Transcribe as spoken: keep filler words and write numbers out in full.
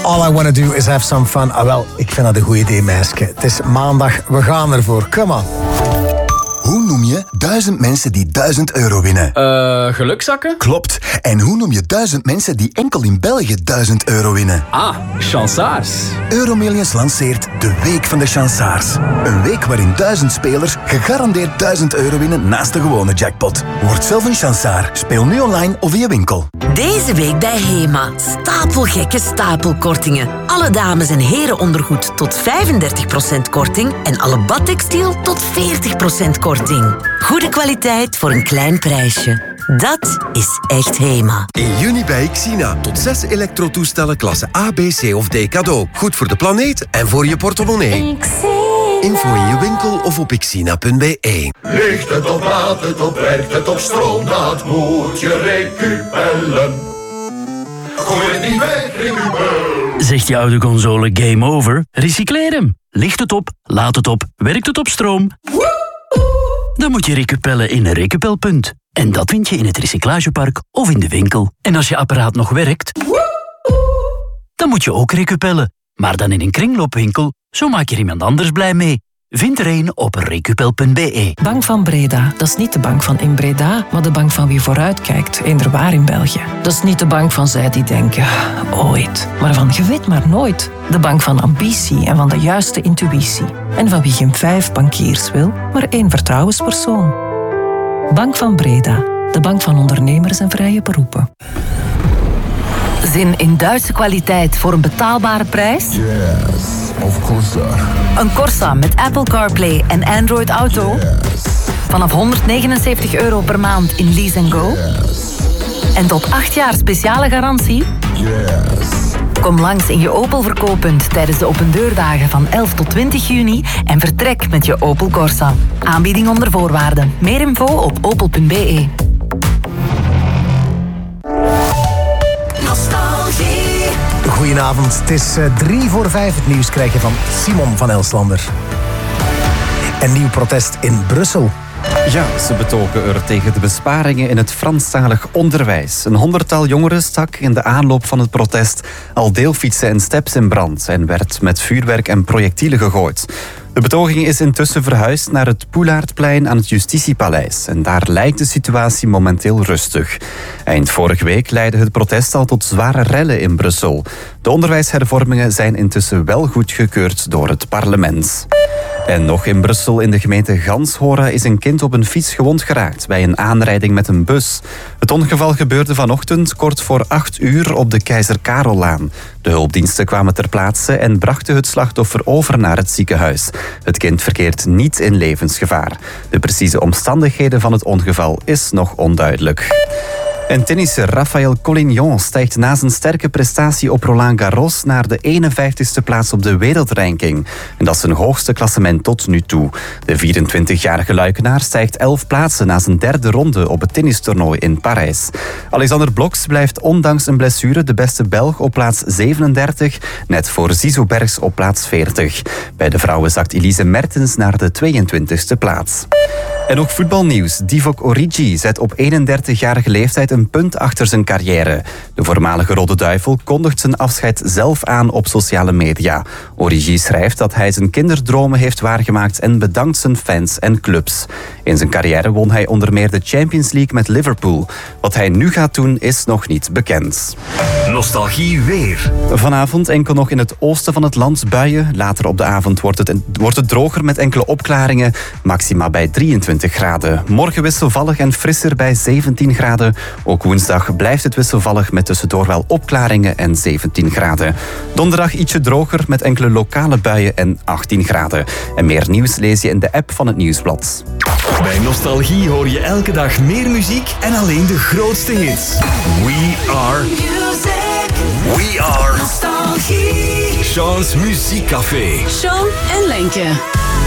All I wanna do is have some fun. Ah wel, ik vind dat een goed idee, meisje. Het is maandag, we gaan ervoor. Come on. Hoe noem je duizend mensen die duizend euro winnen? Eh, uh, gelukzakken? Klopt. En hoe noem je duizend mensen die enkel in België duizend euro winnen? Ah, chansaars. Euromillions lanceert de Week van de Chansaars. Een week waarin duizend spelers gegarandeerd duizend euro winnen naast de gewone jackpot. Word zelf een chansaar. Speel nu online of via winkel. Deze week bij Hema. Stapelgekke stapelkortingen. Alle dames- en herenondergoed tot vijfendertig procent korting en alle badtextiel tot veertig procent korting. Goede kwaliteit voor een klein prijsje. Dat is echt Hema. In juni bij Xina. Tot zes elektrotoestellen klasse A, B, C of D cadeau. Goed voor de planeet en voor je portemonnee. Info in je winkel of op xina punt b e. Ligt het op, laat het op, werkt het op stroom, dat moet je recupellen. Gooi het niet weg, recupel. Zegt je oude console game over? Recycleer hem. Ligt het op, laat het op, werkt het op stroom? Dan moet je recupellen in een recupelpunt. En dat vind je in het recyclagepark of in de winkel. En als je apparaat nog werkt, dan moet je ook recupellen. Maar dan in een kringloopwinkel, zo maak je er iemand anders blij mee. Vind er een op recupel punt b e. Bank van Breda, dat is niet de bank van in Breda, maar de bank van wie vooruitkijkt, eender waar in België. Dat is niet de bank van zij die denken, ooit, maar van je weet maar nooit. De bank van ambitie en van de juiste intuïtie. En van wie geen vijf bankiers wil, maar één vertrouwenspersoon. Bank van Breda, de bank van ondernemers en vrije beroepen. Zin in Duitse kwaliteit voor een betaalbare prijs? Yes, of course. Een Corsa met Apple CarPlay en Android Auto? Yes. Vanaf honderdnegenenzeventig euro per maand in Lease and Go? Yes. En tot acht jaar speciale garantie? Yes. Kom langs in je Opel verkooppunt tijdens de opendeurdagen van elf tot twintig juni en vertrek met je Opel Corsa. Aanbieding onder voorwaarden. Meer info op opel punt b e. Goedenavond, het is uh, drie voor vijf. Het nieuws krijg je van Simon van Elslander. Een nieuw protest in Brussel. Ja, ze betogen er tegen de besparingen in het Franstalig onderwijs. Een honderdtal jongeren stak in de aanloop van het protest al deelfietsen en steps in brand en werd met vuurwerk en projectielen gegooid. De betoging is intussen verhuisd naar het Poelaardplein aan het Justitiepaleis. En daar lijkt de situatie momenteel rustig. Eind vorige week leidde het protest al tot zware rellen in Brussel. De onderwijshervormingen zijn intussen wel goedgekeurd door het parlement. En nog in Brussel, in de gemeente Ganshoren, is een kind op een fiets gewond geraakt bij een aanrijding met een bus. Het ongeval gebeurde vanochtend kort voor acht uur op de Keizer Karellaan. De hulpdiensten kwamen ter plaatse en brachten het slachtoffer over naar het ziekenhuis. Het kind verkeert niet in levensgevaar. De precieze omstandigheden van het ongeval is nog onduidelijk. En tennisser Rafael Collignon stijgt na zijn sterke prestatie op Roland Garros naar de eenenvijftigste plaats op de wereldranking. En dat is zijn hoogste klassement tot nu toe. De vierentwintigjarige Luikenaar stijgt elf plaatsen na zijn derde ronde op het tennistoernooi in Parijs. Alexander Bloks blijft ondanks een blessure de beste Belg op plaats zevenendertig, net voor Zizou Bergs op plaats veertig. Bij de vrouwen zakt Elise Mertens naar de tweeëntwintigste plaats. En ook voetbalnieuws. Divock Origi zet op eenendertigjarige leeftijd een punt achter zijn carrière. De voormalige Rode Duivel kondigt zijn afscheid zelf aan op sociale media. Origi schrijft dat hij zijn kinderdromen heeft waargemaakt en bedankt zijn fans en clubs. In zijn carrière won hij onder meer de Champions League met Liverpool. Wat hij nu gaat doen is nog niet bekend. Nostalgie weer. Vanavond enkel nog in het oosten van het land buien. Later op de avond wordt het, wordt het droger met enkele opklaringen. Maxima bij drieëntwintig graden. Morgen wisselvallig en frisser bij zeventien graden. Ook woensdag blijft het wisselvallig met tussendoor wel opklaringen en zeventien graden. Donderdag ietsje droger met enkele lokale buien en achttien graden. En meer nieuws lees je in de app van het Nieuwsblad. Bij Nostalgie hoor je elke dag meer muziek en alleen de grootste hits. We are... Music. We are... Nostalgie. Sean's Muziekcafé. Sean en Lenke.